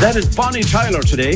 That is Bonnie Tyler today.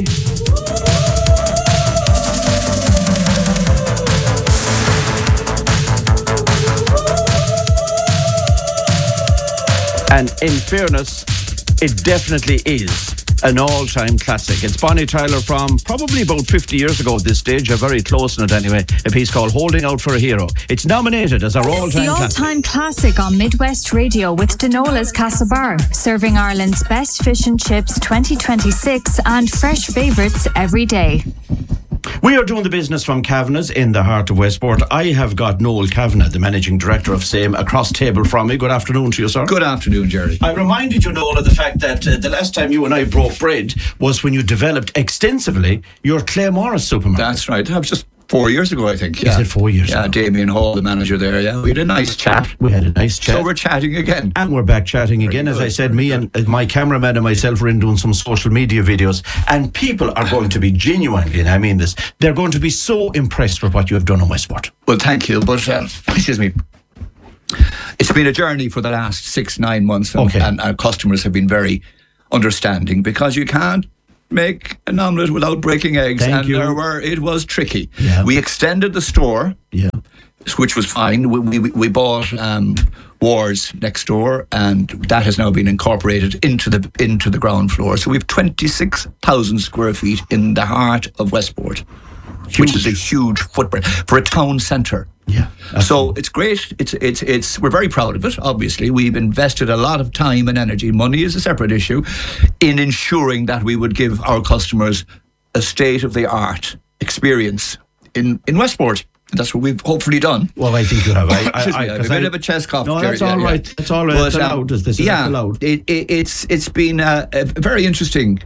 And in fairness, it definitely is an all-time classic. It's Bonnie Tyler from probably about 50 years ago at this stage, a very close in it anyway, a piece called Holding Out for a Hero. It's nominated as our all-time classic. The all-time classic on Midwest Radio with Denola's Castlebar, serving Ireland's best fish and chips 2026 and fresh favourites every day. We are doing the business from Kavanagh's in the heart of Westport. I have got Noel Kavanagh, the Managing Director of SAME, across table from me. Good afternoon to you, sir. Good afternoon, Jerry. I reminded you, Noel, of the fact that the last time you and I broke bread was when you developed extensively your Clay Morris supermarket. That's right. That was just 4 years ago, I think. Is it 4 years ago? Yeah, Damien Hall, the manager there, yeah. We had a nice chat. So we're chatting again. And we're back chatting again. Very As good. I said, me and my cameraman and myself were in doing some social media videos. And people are going to be genuinely, and I mean this, they're going to be so impressed with what you have done in Westport. Well, thank you. But, excuse me. It's been a journey for the last 6-9 months. And our customers have been very understanding because you can't make an omelette without breaking eggs. It was tricky. Yeah. We extended the store, which was fine. We bought Wards next door, and that has now been incorporated into the ground floor. So we have 26,000 square feet in the heart of Westport, which is a huge footprint for a town centre. Yeah. Absolutely. So it's great. It's we're very proud of it. Obviously, we've invested a lot of time and energy. Money is a separate issue in ensuring that we would give our customers a state-of-the-art experience in Westport. That's what we've hopefully done. Well, I think you have. I have a bit of a chest cough. No, that's all right. That's all right. But, it's allowed. It's allowed. It's been very interesting.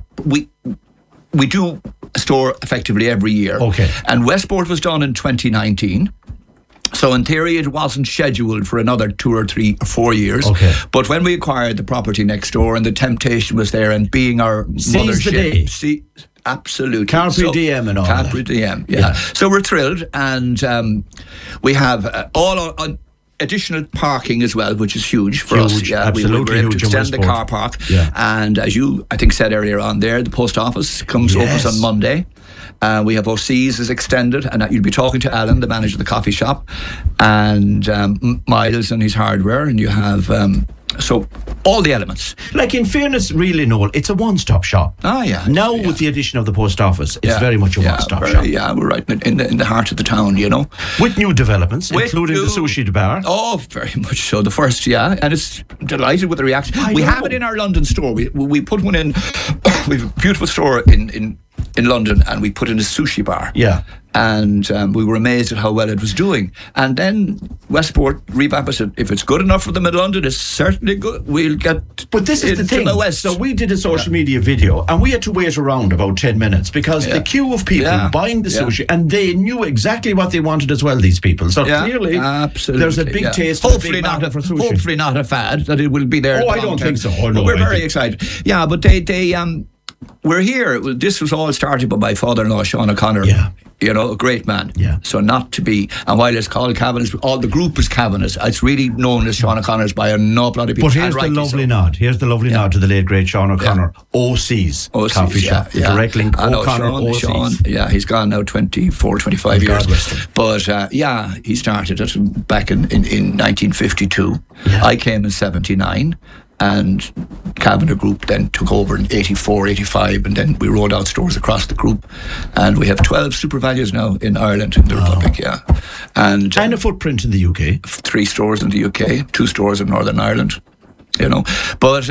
We do a store effectively every year. Okay. And Westport was done in 2019. So in theory, it wasn't scheduled for another 2 or 3 or 4 years. Okay. But when we acquired the property next door and the temptation was there, and being our mothership, absolutely. Carpe diem and all that. Carpe diem, yeah. So we're thrilled, and we have all our additional parking as well, which is huge for us. Yeah, absolutely. We were able to extend the car park. Yeah. And as you, I think, said earlier on there, the post office comes over on Monday. We have O'C's is extended, and you'll be talking to Alan, the manager of the coffee shop, and Miles and his hardware, and you have so all the elements. Like, in fairness, really, Noel, it's a one-stop shop. Now with the addition of the post office, it's very much a one-stop shop. Yeah, we're right in the heart of the town, you know. With new developments, including the sushi bar. Oh, very much so. The first, and it's delighted with the reaction. We have it in our London store. We put one in. We have a beautiful store in London, and we put in a sushi bar. Yeah. And we were amazed at how well it was doing. And then Westport revamped it. Said, if it's good enough for them in London, it's certainly good. We'll get. But this is the thing. The West. So we did a social media video, and we had to wait around about 10 minutes because the queue of people buying the sushi, and they knew exactly what they wanted as well. These people. So clearly, there's a big taste. Hopefully not a fad that it will be there. Oh, I don't think so. Oh, no, we're very excited. Yeah, but they we're here. This was all started by my father-in-law, Sean O'Connor. Yeah. You know, a great man. Yeah. So not to be, and while it's called Kavanagh's, all the group is Kavanagh's. It's really known as Sean O'Connor's by an awful lot of people. But here's the lovely nod. Here's the lovely nod to the late great Sean O'Connor. OC's coffee shop. Direct link. O'Connor, OC's. He's gone now 24, 25 years. But he started it back in 1952. Yeah. I came in 79. And Kavanagh Group then took over in 84, 85, and then we rolled out stores across the group. And we have 12 super values now in Ireland, in the Republic, And a footprint in the UK. 3 stores in the UK, 2 stores in Northern Ireland. You know, but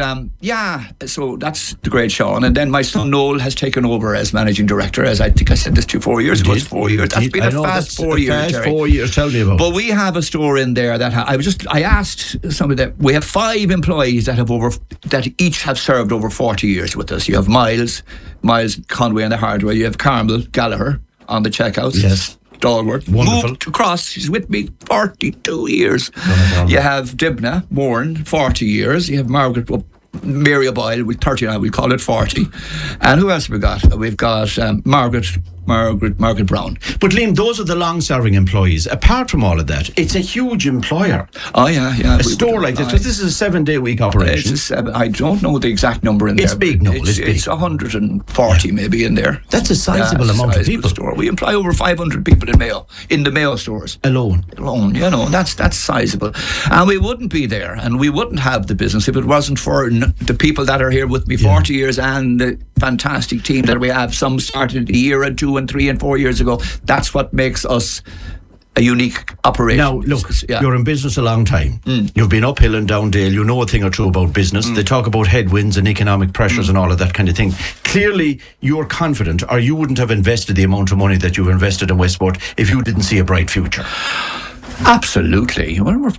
so that's the great Sean. And then my son Noel has taken over as managing director, as I think I said this to you 4 years ago. It's 4 years. That's been a fast 4 years. Fast 4 years. Tell me about. But we have a store in there that I asked somebody that we have 5 employees that each have served over 40 years with us. You have Miles Conway on the hardware. You have Carmel Gallagher on the checkouts. Yes. Stalwart. Wonderful. Moved across. She's with me 42 years. You have Dibna Moran, 40 years. You have Margaret Mary O'Boyle with 39. We'll call it 40. And who else have we got? We've got Margaret Margaret Brown. But Liam, those are the long-serving employees. Apart from all of that, it's a huge employer. Oh yeah. A store like this, because this is a 7-day-week operation. I don't know the exact number in there. It's big, no. It's 140 maybe in there. That's a sizable amount of people. Store. We employ over 500 people in the Mayo stores. Alone, that's sizable. And we wouldn't be there, and we wouldn't have the business if it wasn't for the people that are here with me 40 years and the fantastic team that we have. Some started a year and 2 and 3 and 4 years ago. That's what makes us a unique operation. Now, look, you're in business a long time. You've been uphill and down dale. You know a thing or two about business. They talk about headwinds and economic pressures and all of that kind of thing. Clearly, you're confident, or you wouldn't have invested the amount of money that you've invested in Westport if you didn't see a bright future. Absolutely. Well,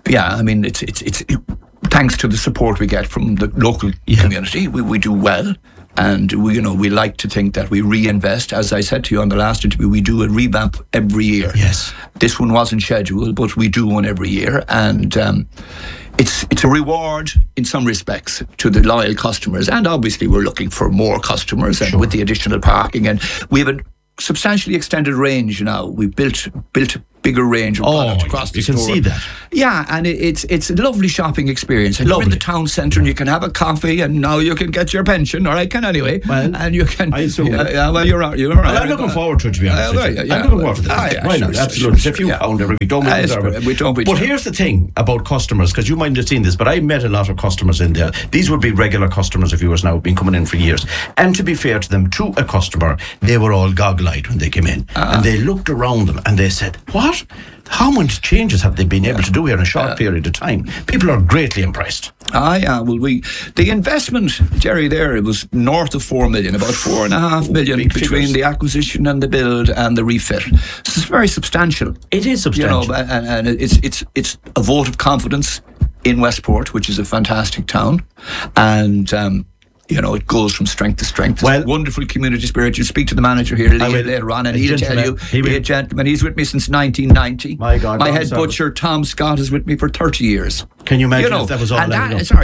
it's thanks to the support we get from the local community. We do well. And we like to think that we reinvest. As I said to you on the last interview, we do a revamp every year. Yes. This one wasn't scheduled, but we do one every year. And it's a reward in some respects to the loyal customers. And obviously we're looking for more customers and with the additional parking. And we have a substantially extended range now. We built a bigger range of products across the store. You can see that. Yeah, and it's a lovely shopping experience. And you're in the town centre and you can have a coffee, and now you can get your pension, or I can anyway. Well, and you can. I assume. You're right. Well, I'm looking forward to it, to be honest. I'm looking forward to that. Why not? Absolutely. It's a few pound every week. Don't we don't. But here's the thing about customers, because you might have seen this, but I met a lot of customers in there. These would be regular customers of yours now, been coming in for years. And to be fair to them, to a customer, they were all goggle-eyed when they came in. And they looked around them and they said, what? How much changes have they been able to do here in a short period of time? People are greatly impressed. Well, the investment, Jerry, there, it was north of 4 million, about 4.5 million between the acquisition and the build and the refit. So it's very substantial. It is substantial. And it's a vote of confidence in Westport, which is a fantastic town. And it goes from strength to strength. Well, wonderful community spirit. You speak to the manager here later on, and he'll tell you. He's a gentleman. He's with me since 1990. My God, my head butcher, Tom Scott, is with me for 30 years. Can you imagine if that was all? And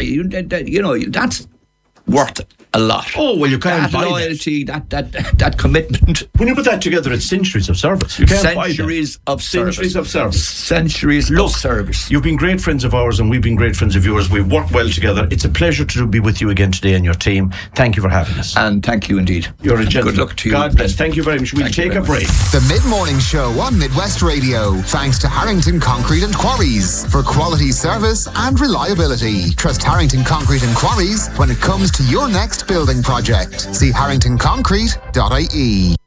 that's worth a lot. Oh, well, you can't buy loyalty, that commitment. When you put that together, it's centuries of service. You can't centuries buy that. Of service. Centuries of service. Centuries of service. You've been great friends of ours, and we've been great friends of yours. We've worked well together. It's a pleasure to be with you again today and your team. Thank you for having us. And thank you indeed. You're a gentleman. Good luck to you. God bless. Thank you very much. We'll take a break. The Mid-Morning Show on Midwest Radio. Thanks to Harrington Concrete and Quarries for quality service and reliability. Trust Harrington Concrete and Quarries when it comes to your next building project. See harringtonconcrete.ie.